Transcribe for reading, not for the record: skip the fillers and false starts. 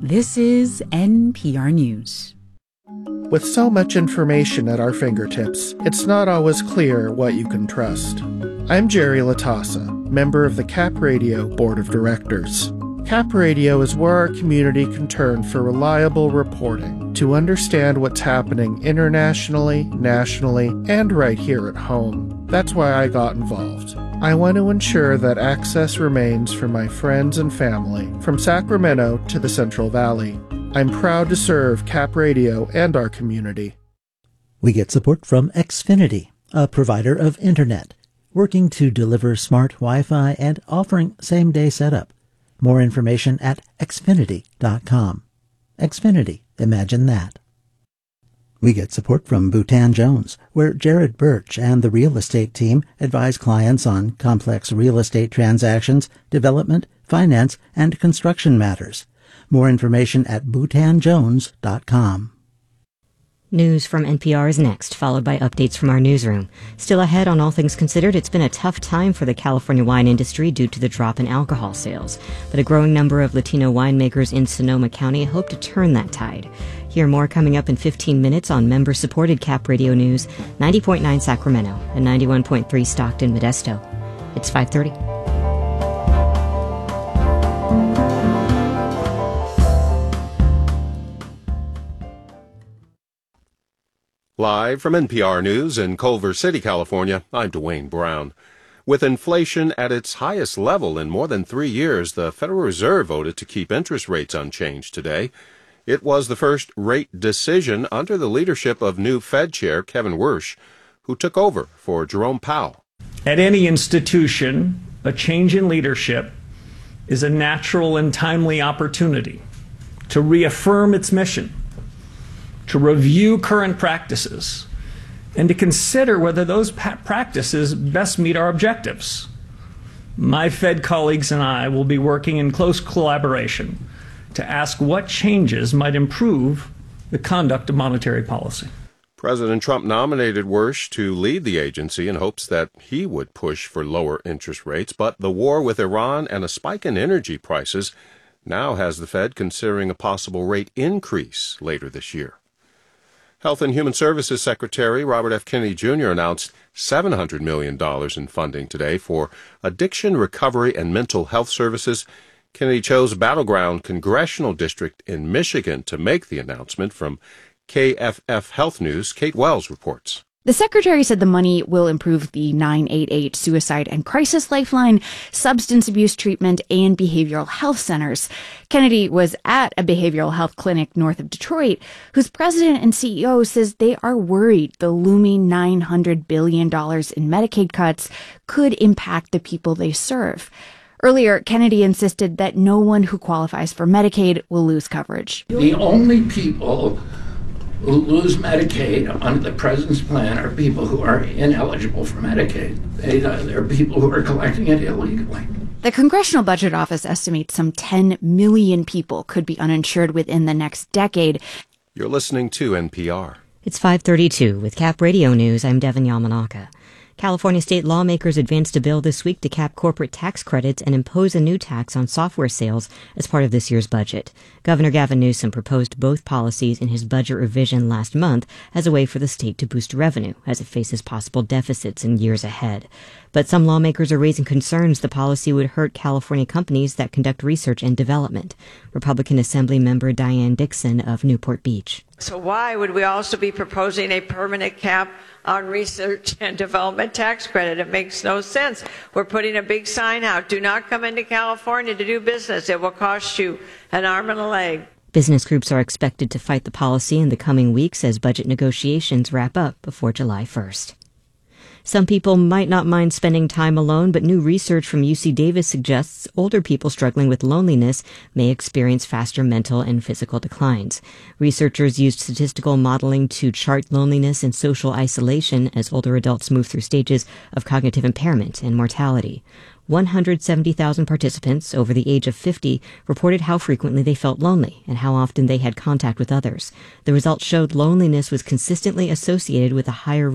This is NPR News. With so much information at our fingertips, it's not always clear what you can trust. I'm Jerry Latassa, member of the Cap Radio Board of Directors. Cap Radio is where our community can turn for reliable reporting to understand what's happening internationally, nationally, and right here at home. That's why I got involved. I want to ensure that access remains for my friends and family from Sacramento to the Central Valley. I'm proud to serve Cap Radio and our community. We get support from Xfinity, a provider of internet, working to deliver smart Wi-Fi and offering same-day setup. More information at xfinity.com. Xfinity, imagine that. We get support from Bhutan Jones, where Jared Birch and the real estate team advise clients on complex real estate transactions, development, finance, and construction matters. More information at bhutanjones.com. News from NPR is next, followed by updates from our newsroom. Still ahead on All Things Considered, it's been a tough time for the California wine industry due to the drop in alcohol sales. But a growing number of Latino winemakers in Sonoma County hope to turn that tide. Hear more coming up in 15 minutes on member-supported Cap Radio News, 90.9 Sacramento and 91.3 Stockton Modesto. It's 5:30. Live from NPR News in Culver City, California, I'm Dwayne Brown. With inflation at its highest level in more than 3 years, the Federal Reserve voted to keep interest rates unchanged today. It was the first rate decision under the leadership of new Fed Chair Kevin Warsh, who took over for Jerome Powell. At any institution, a change in leadership is a natural and timely opportunity to reaffirm its mission, to review current practices, and to consider whether those practices best meet our objectives. My Fed colleagues and I will be working in close collaboration to ask what changes might improve the conduct of monetary policy. President Trump nominated Warsh to lead the agency in hopes that he would push for lower interest rates, but the war with Iran and a spike in energy prices now has the Fed considering a possible rate increase later this year. Health and Human Services Secretary Robert F. Kennedy Jr. announced $700 million in funding today for addiction recovery and mental health services. Kennedy chose Battleground Congressional District in Michigan to make the announcement. From KFF Health News, Kate Wells reports. The secretary said the money will improve the 988 suicide and crisis lifeline, substance abuse treatment, and behavioral health centers. Kennedy was at a behavioral health clinic north of Detroit, whose president and CEO says they are worried the looming $900 billion in Medicaid cuts could impact the people they serve. Earlier, Kennedy insisted that no one who qualifies for Medicaid will lose coverage. The only people who lose Medicaid under the president's plan are people who are ineligible for Medicaid. They're people who are collecting it illegally. The Congressional Budget Office estimates some 10 million people could be uninsured within the next decade. You're listening to NPR. It's 5:32 with Cap Radio News. I'm Devin Yamanaka. California state lawmakers advanced a bill this week to cap corporate tax credits and impose a new tax on software sales as part of this year's budget. Governor Gavin Newsom proposed both policies in his budget revision last month as a way for the state to boost revenue as it faces possible deficits in years ahead. But some lawmakers are raising concerns the policy would hurt California companies that conduct research and development. Republican Assembly member Diane Dixon of Newport Beach. So why would we also be proposing a permanent cap on research and development tax credit? It makes no sense. We're putting a big sign out. Do not come into California to do business. It will cost you an arm and a leg. Business groups are expected to fight the policy in the coming weeks as budget negotiations wrap up before July 1st. Some people might not mind spending time alone, but new research from UC Davis suggests older people struggling with loneliness may experience faster mental and physical declines. Researchers used statistical modeling to chart loneliness and social isolation as older adults move through stages of cognitive impairment and mortality. 170,000 participants over the age of 50 reported how frequently they felt lonely and how often they had contact with others. The results showed loneliness was consistently associated with a higher